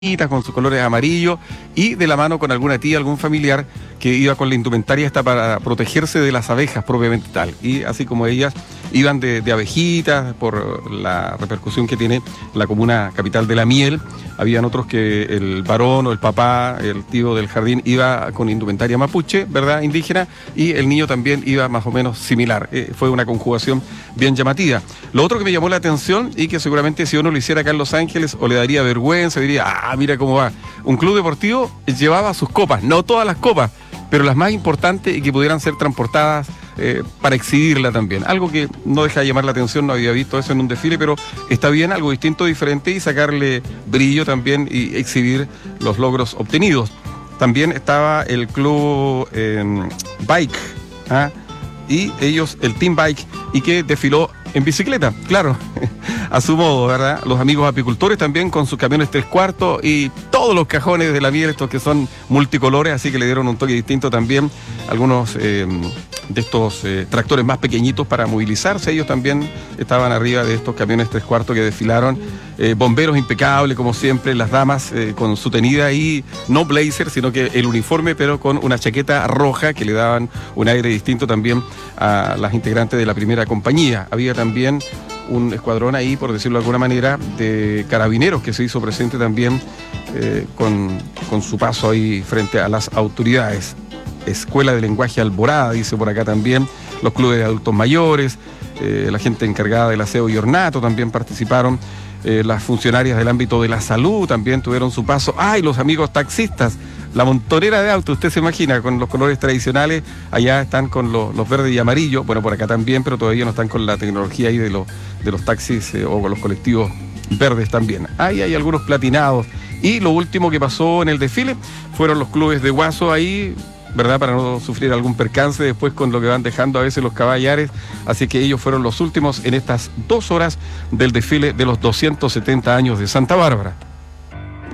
con sus colores amarillos y de la mano con alguna tía, algún familiar que iba con la indumentaria esta para protegerse de las abejas propiamente tal. Y así como ellas iban de abejitas por la repercusión que tiene la comuna capital de la miel, habían otros que el varón o el papá, el tío del jardín, iba con indumentaria mapuche, ¿verdad?, indígena, y el niño también iba más o menos similar. Fue una conjugación bien llamativa. Lo otro que me llamó la atención y que seguramente si uno lo hiciera acá en Los Ángeles o le daría vergüenza, diría, mira cómo va. Un club deportivo llevaba sus copas, no todas las copas, pero las más importantes y que pudieran ser transportadas para exhibirla también. Algo que no deja de llamar la atención, no había visto eso en un desfile, pero está bien, algo distinto, diferente y sacarle brillo también y exhibir los logros obtenidos. También estaba el club Bike, y ellos, el Team Bike, y que desfiló en bicicleta, claro, a su modo, ¿verdad? Los amigos apicultores también con sus camiones 3/4 y todos los cajones de la miel, estos que son multicolores, así que le dieron un toque distinto también. Algunos de estos tractores más pequeñitos para movilizarse, ellos también estaban arriba de estos camiones 3/4 que desfilaron. Bomberos impecables, como siempre, las damas con su tenida ahí, no blazer, sino que el uniforme, pero con una chaqueta roja que le daban un aire distinto también a las integrantes de la primera compañía. Había también un escuadrón ahí, por decirlo de alguna manera, de carabineros que se hizo presente también con su paso ahí frente a las autoridades. Escuela de Lenguaje Alborada, dice por acá también, los clubes de adultos mayores, la gente encargada del aseo y ornato también participaron, las funcionarias del ámbito de la salud también tuvieron su paso, y los amigos taxistas, la montonera de autos, usted se imagina, con los colores tradicionales, allá están con los verdes y amarillos, bueno, por acá también, pero todavía no están con la tecnología ahí de los taxis o con los colectivos verdes también. Ahí hay algunos platinados. Y lo último que pasó en el desfile fueron los clubes de guaso ahí, ¿verdad?, para no sufrir algún percance después con lo que van dejando a veces los caballares, así que ellos fueron los últimos en estas 2 horas del desfile de los 270 años de Santa Bárbara.